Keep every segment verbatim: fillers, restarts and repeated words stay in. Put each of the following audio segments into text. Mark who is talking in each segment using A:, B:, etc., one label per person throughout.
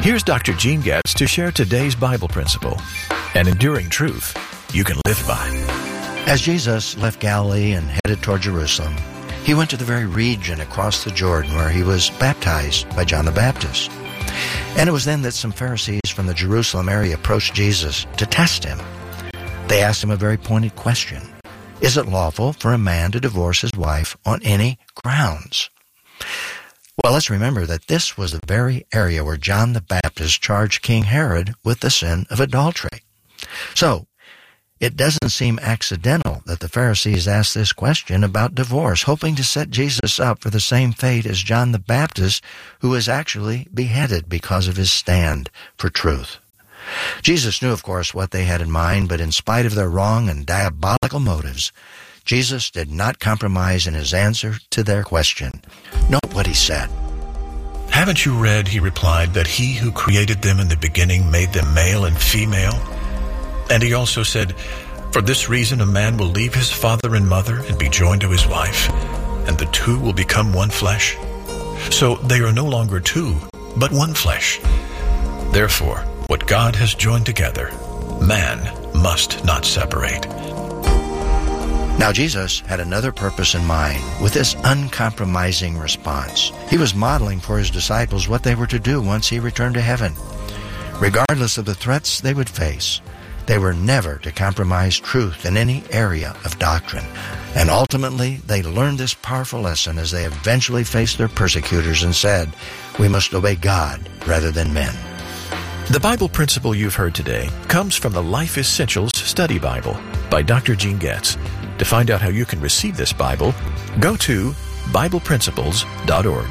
A: Here's Doctor Gene Getz to share today's Bible principle, an enduring truth you can live by.
B: As Jesus left Galilee and headed toward Jerusalem, he went to the very region across the Jordan where he was baptized by John the Baptist. And it was then that some Pharisees from the Jerusalem area approached Jesus to test him. They asked him a very pointed question. Is it lawful for a man to divorce his wife on any grounds? Well, let's remember that this was the very area where John the Baptist charged King Herod with the sin of adultery. So, it doesn't seem accidental that the Pharisees asked this question about divorce, hoping to set Jesus up for the same fate as John the Baptist, who was actually beheaded because of his stand for truth. Jesus knew, of course, what they had in mind, but in spite of their wrong and diabolical motives, Jesus did not compromise in his answer to their question. Note what he said.
A: Haven't you read, he replied, that he who created them in the beginning made them male and female? And he also said, for this reason a man will leave his father and mother and be joined to his wife, and the two will become one flesh. So they are no longer two, but one flesh. Therefore, what God has joined together, man must not separate.
B: Now Jesus had another purpose in mind with this uncompromising response. He was modeling for his disciples what they were to do once he returned to heaven. Regardless of the threats they would face, they were never to compromise truth in any area of doctrine. And ultimately, they learned this powerful lesson as they eventually faced their persecutors and said, we must obey God rather than men.
A: The Bible principle you've heard today comes from the Life Essentials Study Bible by Doctor Gene Getz. To find out how you can receive this Bible, go to Bible Principles dot org.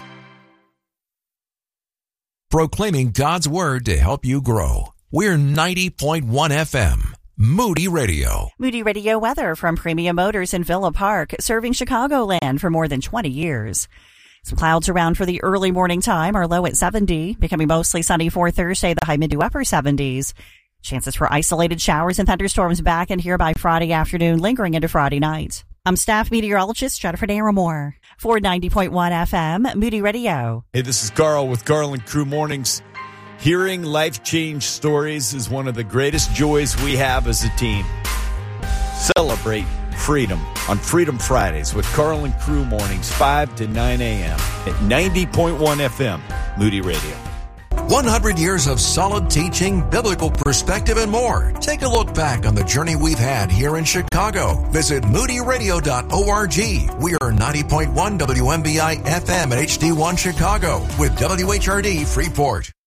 C: Proclaiming God's Word to help you grow. We're ninety point one F M, Moody Radio.
D: Moody Radio weather from Premium Motors in Villa Park, serving Chicagoland for more than twenty years. Some clouds around for the early morning time, our low at seventy, becoming mostly sunny for Thursday, the high mid to upper seventies. Chances for isolated showers and thunderstorms back in here by Friday afternoon, lingering into Friday night. I'm staff meteorologist Jennifer Naramore for ninety point one F M, Moody Radio.
E: Hey, this is Carl with Carl and Crew Mornings. Hearing life change stories is one of the greatest joys we have as a team. Celebrate freedom on Freedom Fridays with Carl and Crew Mornings, five to nine a.m. at ninety point one F M, Moody Radio.
C: one hundred years of solid teaching, biblical perspective, and more. Take a look back on the journey we've had here in Chicago. Visit moody radio dot org. We are ninety point one W M B I F M at H D one Chicago with W H R D Freeport.